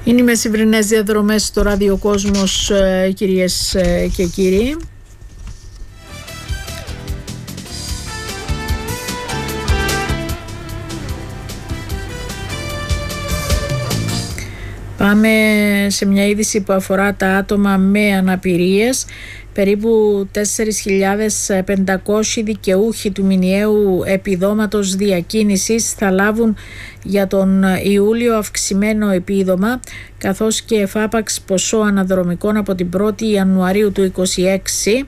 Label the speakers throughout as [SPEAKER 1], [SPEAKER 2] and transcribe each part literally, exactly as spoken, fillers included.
[SPEAKER 1] Είναι οι μεσημβρινές διαδρομές στο ραδιοκόσμος, κυρίες και κύριοι. Πάμε σε μια είδηση που αφορά τα άτομα με αναπηρίες. Περίπου τέσσερις χιλιάδες πεντακόσιοι δικαιούχοι του μηνιαίου επιδόματος διακίνησης θα λάβουν για τον Ιούλιο αυξημένο επίδομα, καθώς και εφάπαξ ποσό αναδρομικών από την πρώτη Ιανουαρίου του είκοσι έξι.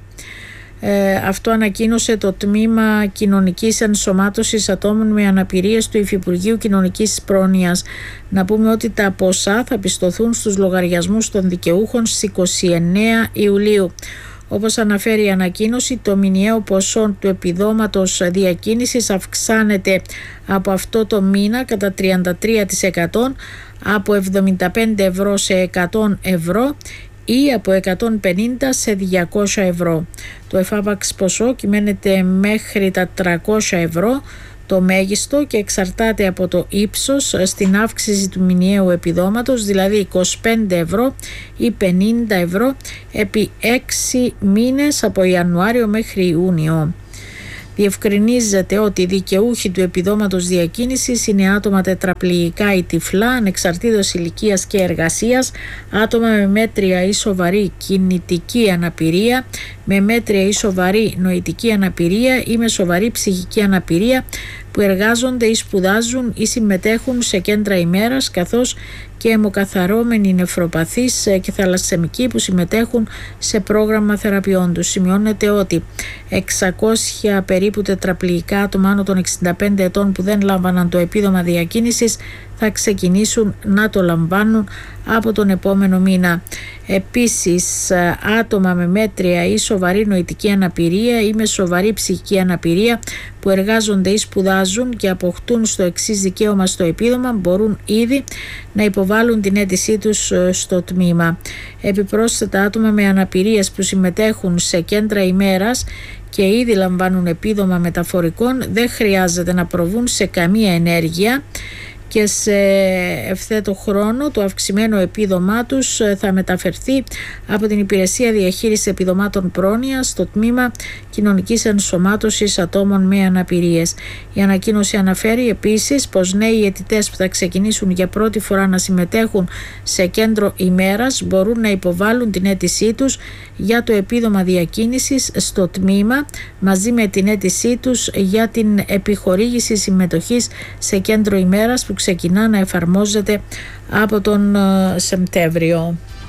[SPEAKER 1] Ε, αυτό ανακοίνωσε το Τμήμα Κοινωνικής Ενσωμάτωσης Ατόμων με Αναπηρίες του Υφυπουργείου Κοινωνικής Πρόνοιας. Να πούμε ότι τα ποσά θα πιστωθούν στους λογαριασμούς των δικαιούχων στις είκοσι εννέα Ιουλίου. Όπως αναφέρει η ανακοίνωση, το μηνιαίο ποσό του επιδόματος διακίνησης αυξάνεται από αυτό το μήνα κατά τριάντα τρία τοις εκατό, από εβδομήντα πέντε ευρώ σε εκατό ευρώ ή από εκατόν πενήντα σε διακόσια ευρώ. Το εφάπαξ ποσό κυμαίνεται μέχρι τα τριακόσια ευρώ το μέγιστο και εξαρτάται από το ύψος στην αύξηση του μηνιαίου επιδόματος, δηλαδή είκοσι πέντε ευρώ ή πενήντα ευρώ επί έξι μήνες από Ιανουάριο μέχρι Ιούνιο. Διευκρινίζεται ότι οι δικαιούχοι του επιδόματος διακίνησης είναι άτομα τετραπληγικά ή τυφλά, ανεξαρτήτως ηλικίας και εργασίας, άτομα με μέτρια ή σοβαρή κινητική αναπηρία, με μέτρια ή σοβαρή νοητική αναπηρία ή με σοβαρή ψυχική αναπηρία που εργάζονται ή σπουδάζουν ή συμμετέχουν σε κέντρα ημέρας, καθώς και αιμοκαθαρώμενοι νεφροπαθείς και θαλασσαιμικοί που συμμετέχουν σε πρόγραμμα θεραπείων τους. Σημειώνεται ότι εξακόσια περίπου τετραπληγικά άτομα άνω των εξήντα πέντε ετών που δεν λάμβαναν το επίδομα διακίνησης θα ξεκινήσουν να το λαμβάνουν από τον επόμενο μήνα. Επίσης, άτομα με μέτρια ή σοβαρή νοητική αναπηρία ή με σοβαρή ψυχική αναπηρία που εργάζονται ή σπουδάζουν και αποκτούν στο εξής δικαίωμα στο επίδομα μπορούν ήδη να υποβάλουν την αίτησή τους στο τμήμα. Επιπρόσθετα, άτομα με αναπηρίες που συμμετέχουν σε κέντρα ημέρας και ήδη λαμβάνουν επίδομα μεταφορικών δεν χρειάζεται να προβούν σε καμία ενέργεια και σε ευθέτω χρόνο το αυξημένο επίδομά τους θα μεταφερθεί από την Υπηρεσία Διαχείρισης Επιδομάτων Πρόνοιας στο Τμήμα Κοινωνικής Ενσωμάτωσης Ατόμων με Αναπηρίες. Η ανακοίνωση αναφέρει επίσης πως νέοι αιτητές που θα ξεκινήσουν για πρώτη φορά να συμμετέχουν σε κέντρο ημέρας μπορούν να υποβάλουν την αίτησή τους για το επίδομα διακίνησης στο τμήμα μαζί με την αίτησή τους για την επιχορήγηση συμμετοχής σε κέντρο ημέρας που ξεκινά να εφαρμόζεται από τον Σεπτέμβριο.